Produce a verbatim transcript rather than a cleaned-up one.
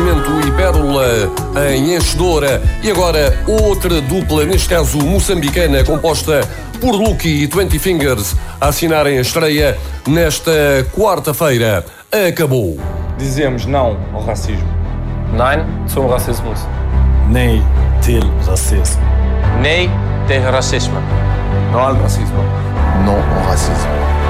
Nascimento e Pérola em Enchedora. E agora outra dupla, neste caso moçambicana, composta por Lucky e Twenty Fingers, a assinarem a estreia nesta quarta-feira. Acabou. Dizemos não ao racismo. Nein zum Rassismus. Nee till racismo. Nee tegen racisme. Não ao racismo. Não ao racismo.